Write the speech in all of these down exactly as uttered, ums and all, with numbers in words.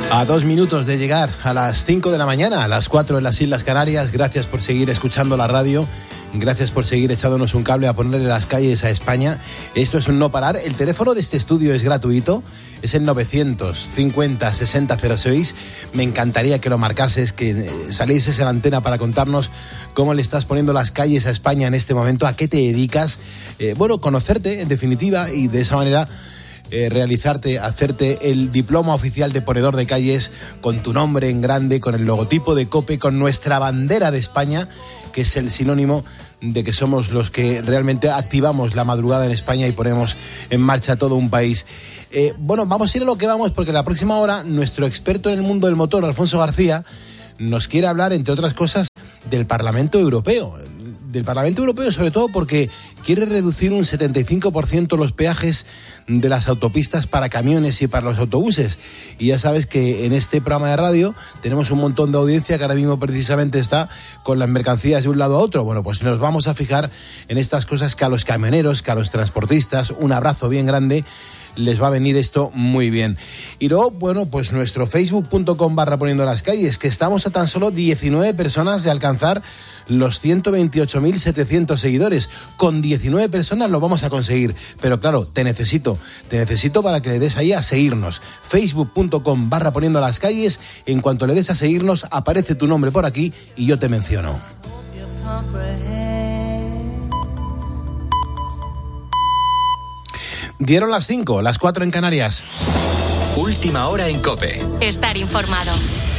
A dos minutos de llegar a las cinco de la mañana, a las cuatro en las Islas Canarias. Gracias por seguir escuchando la radio. Gracias por seguir echándonos un cable a ponerle las calles a España. Esto es un no parar. El teléfono de este estudio es gratuito. Es el novecientos cincuenta sesenta cero seis. Me encantaría que lo marcases, que salieses en la antena para contarnos cómo le estás poniendo las calles a España en este momento, a qué te dedicas. Eh, bueno, conocerte en definitiva y de esa manera Eh, realizarte, hacerte el diploma oficial de ponedor de calles con tu nombre en grande, con el logotipo de COPE, con nuestra bandera de España, que es el sinónimo de que somos los que realmente activamos la madrugada en España y ponemos en marcha todo un país. Eh, bueno, vamos a ir a lo que vamos, porque la próxima hora nuestro experto en el mundo del motor, Alfonso García, nos quiere hablar, entre otras cosas, del Parlamento Europeo. Del Parlamento Europeo, sobre todo porque quiere reducir un setenta y cinco por ciento los peajes de las autopistas para camiones y para los autobuses. Y ya sabes que en este programa de radio tenemos un montón de audiencia que ahora mismo precisamente está con las mercancías de un lado a otro. Bueno, pues nos vamos a fijar en estas cosas que a los camioneros, que a los transportistas, un abrazo bien grande, les va a venir esto muy bien. Y luego, bueno, pues nuestro facebook punto com barra poniendo las calles, que estamos a tan solo diecinueve personas de alcanzar los ciento veintiocho mil setecientos seguidores. Con diecinueve personas lo vamos a conseguir, pero claro, te necesito, te necesito para que le des ahí a seguirnos. facebook punto com barra poniendo las calles. En cuanto le des a seguirnos, aparece tu nombre por aquí y yo te menciono. Dieron las cinco, las cuatro en Canarias. Última hora en COPE. Estar informado.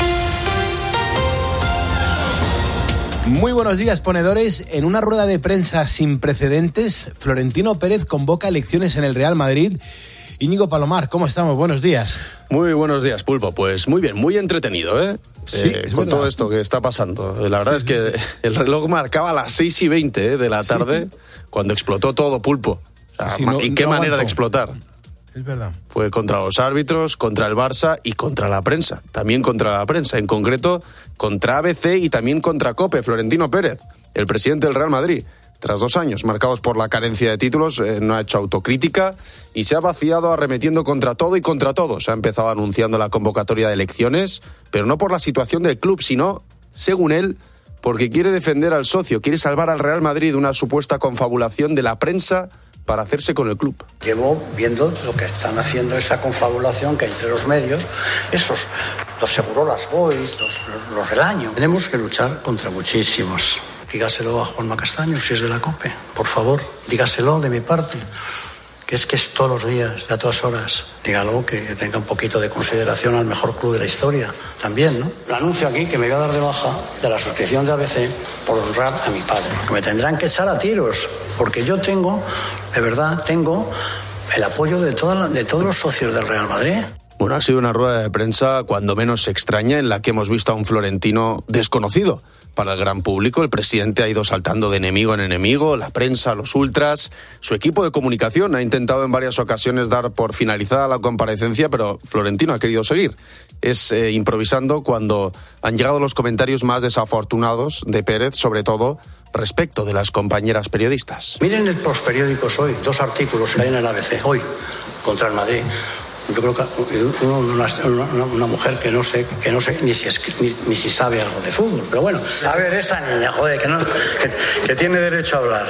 Muy buenos días, ponedores. En una rueda de prensa sin precedentes, Florentino Pérez convoca elecciones en el Real Madrid. Íñigo Palomar, ¿cómo estamos? Buenos días. Muy buenos días, Pulpo. Pues muy bien, muy entretenido, ¿eh? Sí, eh con verdad. Todo esto que está pasando. La verdad es que el reloj marcaba las seis y veinte ¿eh? de la tarde, sí, cuando explotó todo, Pulpo. O sea, sí, no, ¿y qué no manera aguanto de explotar? Es verdad. Fue contra los árbitros, contra el Barça y contra la prensa. También contra la prensa, en concreto contra A B C y también contra COPE. Florentino Pérez, el presidente del Real Madrid, tras dos años marcados por la carencia de títulos, eh, no ha hecho autocrítica y se ha vaciado arremetiendo contra todo y contra todos. Ha empezado anunciando la convocatoria de elecciones, pero no por la situación del club, sino, según él, porque quiere defender al socio, quiere salvar al Real Madrid de una supuesta confabulación de la prensa para hacerse con el club. Llevo viendo lo que están haciendo, esa confabulación que hay entre los medios, esos, los Segurolas Boys, los, los del año. Tenemos que luchar contra muchísimos. Dígaselo a Juanma Castaño, si es de la COPE, por favor, dígaselo de mi parte, que es que es todos los días, a todas horas. Dígalo, que tenga un poquito de consideración al mejor club de la historia, también, ¿no? Le anuncio aquí que me voy a dar de baja de la suscripción de A B C por honrar a mi padre, que me tendrán que echar a tiros, porque yo tengo, de verdad, tengo el apoyo de, toda la, de todos los socios del Real Madrid. Bueno, ha sido una rueda de prensa cuando menos extraña, en la que hemos visto a un Florentino desconocido para el gran público. El presidente ha ido saltando de enemigo en enemigo, la prensa, los ultras. Su equipo de comunicación ha intentado en varias ocasiones dar por finalizada la comparecencia, pero Florentino ha querido seguir. Es eh, improvisando cuando han llegado los comentarios más desafortunados de Pérez, sobre todo respecto de las compañeras periodistas. Miren los periódicos hoy, dos artículos que hay en el A B C, hoy, contra el Madrid. Yo creo que una, una, una mujer que no sé, que no sé ni si, es, ni, ni si sabe algo de fútbol, pero bueno. A ver, esa niña, joder, que, no, que, que tiene derecho a hablar.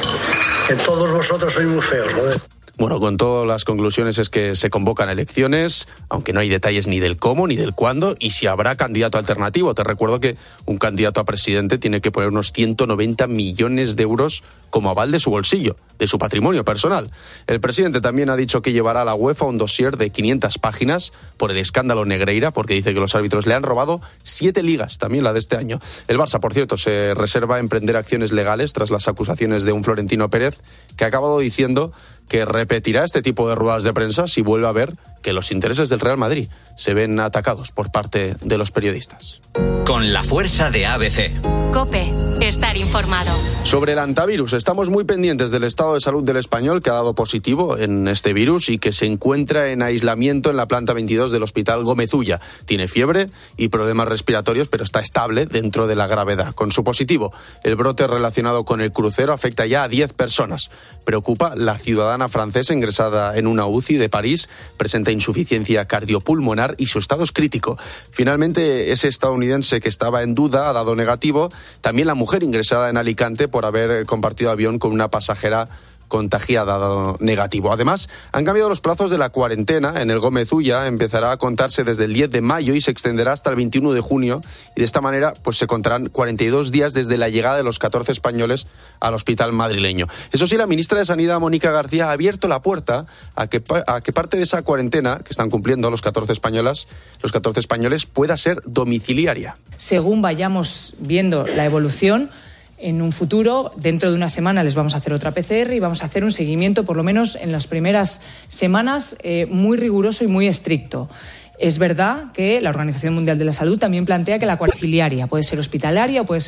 Que todos vosotros sois muy feos, joder. Bueno, con todas las conclusiones es que se convocan elecciones, aunque no hay detalles ni del cómo ni del cuándo, y si habrá candidato alternativo. Te recuerdo que un candidato a presidente tiene que poner unos ciento noventa millones de euros como aval de su bolsillo, de su patrimonio personal. El presidente también ha dicho que llevará a la UEFA un dossier de quinientas páginas por el escándalo Negreira, porque dice que los árbitros le han robado siete ligas, también la de este año. El Barça, por cierto, se reserva emprender acciones legales tras las acusaciones de un Florentino Pérez, que ha acabado diciendo que repetirá este tipo de ruedas de prensa si vuelve a ver que los intereses del Real Madrid se ven atacados por parte de los periodistas. Con la fuerza de A B C. COPE, estar informado. Sobre el antivirus, estamos muy pendientes del estado de salud del español que ha dado positivo en este virus y que se encuentra en aislamiento en la planta veintidós del Hospital Gómez Ulla. Tiene fiebre y problemas respiratorios, pero está estable dentro de la gravedad. Con su positivo, el brote relacionado con el crucero afecta ya a diez personas. Preocupa la ciudadana francesa ingresada en una U C I de París, presenta insuficiencia cardiopulmonar y su estado es crítico. Finalmente, ese estadounidense que estaba en duda ha dado negativo. También la mujer ingresada en Alicante por haber compartido avión con una pasajera contagiada ha dado negativo. Además, han cambiado los plazos de la cuarentena. En el Gómez Ulla empezará a contarse desde el diez de mayo y se extenderá hasta el veintiuno de junio. Y de esta manera, pues se contarán cuarenta y dos días desde la llegada de los catorce españoles al hospital madrileño. Eso sí, la ministra de Sanidad, Mónica García, ha abierto la puerta a que, a que parte de esa cuarentena que están cumpliendo los catorce españolas, los catorce españoles, pueda ser domiciliaria. Según vayamos viendo la evolución, en un futuro, dentro de una semana, les vamos a hacer otra P C R y vamos a hacer un seguimiento, por lo menos en las primeras semanas, eh, muy riguroso y muy estricto. Es verdad que la Organización Mundial de la Salud también plantea que la cuarentena puede ser hospitalaria o puede ser